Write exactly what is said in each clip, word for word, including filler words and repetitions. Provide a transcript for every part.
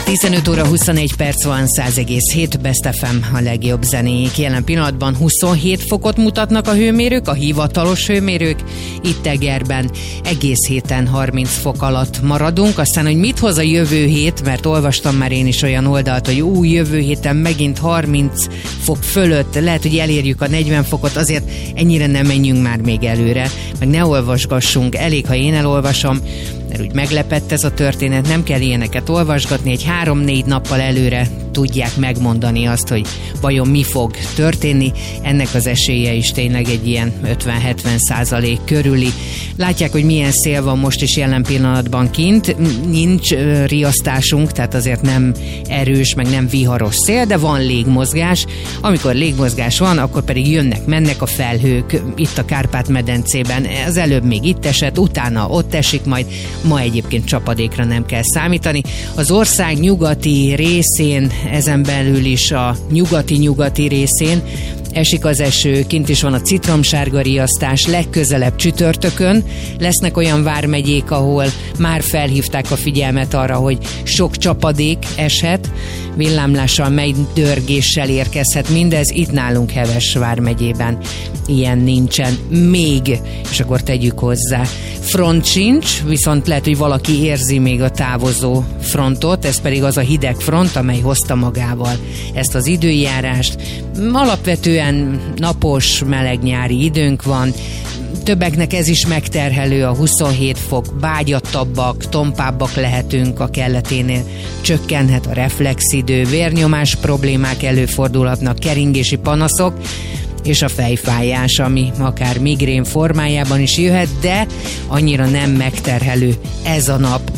tizenöt óra huszonegy perc van, száz egész hét Best ef em a legjobb zenék. Jelen pillanatban huszonhét fokot mutatnak a hőmérők, a hivatalos hőmérők. Itt Egerben egész héten harminc fok alatt maradunk. Aztán, hogy mit hoz a jövő hét, mert olvastam már én is olyan oldalt, hogy új jövő héten megint harminc fok fölött, lehet, hogy elérjük a negyven fokot, azért ennyire nem menjünk már még előre, meg ne olvasgassunk, elég, ha én elolvasom, mert úgy meglepett ez a történet, nem kell ilyeneket olvasgatni, egy három-négy nappal előre tudják megmondani azt, hogy vajon mi fog történni. Ennek az esélye is tényleg egy ilyen ötven-hetven százalék körüli. Látják, hogy milyen szél van most is jelen pillanatban kint. Nincs uh, riasztásunk, tehát azért nem erős, meg nem viharos szél, de van légmozgás. Amikor légmozgás van, akkor pedig jönnek, mennek a felhők itt a Kárpát-medencében. Az előbb még itt esett, utána ott esik, majd ma egyébként csapadékra nem kell számítani. Az ország nyugati részén, ezen belül is a nyugati-nyugati részén esik az eső, kint is van a citromsárga riasztás, legközelebb csütörtökön lesznek olyan vármegyék, ahol már felhívták a figyelmet arra, hogy sok csapadék eshet, villámlással, melydörgéssel érkezhet mindez, itt nálunk Heves vármegyében ilyen nincsen még, és akkor tegyük hozzá. Front sincs, viszont lehet, hogy valaki érzi még a távozó frontot, ez pedig az a hideg front, amely hozta magával ezt az időjárást. Alapvetően napos, meleg nyári időnk van, többeknek ez is megterhelő, a huszonhét fok, bágyattabbak, tompábbak lehetünk a kelleténél, csökkenhet a reflexidő, vérnyomás problémák előfordulhatnak, keringési panaszok, és a fejfájás, ami akár migrén formájában is jöhet, de annyira nem megterhelő ez a nap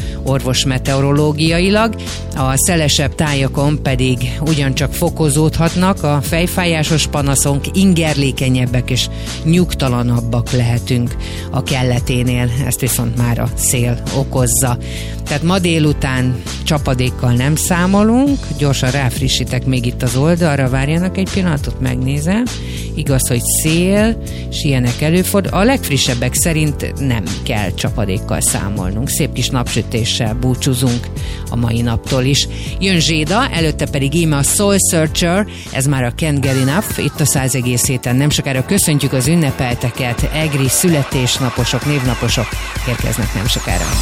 orvosmeteorológiailag. A szelesebb tájakon pedig ugyancsak fokozódhatnak a fejfájásos panaszok, ingerlékenyebbek és nyugtalanabbak lehetünk a kelleténél, ezt viszont már a szél okozza. Tehát ma délután csapadékkal nem számolunk, gyorsan ráfrissítek még itt az oldalra, várjanak egy pillanatot, megnézem. Igaz, hogy szél, és ilyenek előfordul. A legfrissebbek szerint nem kell csapadékkal számolnunk. Szép kis napsütéssel búcsúzunk a mai naptól is. Jön Zséda, előtte pedig íme a Soul Searcher, ez már a Can't Get Enough, itt a száz egész héten. Nem sokára köszöntjük az ünnepelteket, egri születésnaposok, névnaposok érkeznek nem sokára.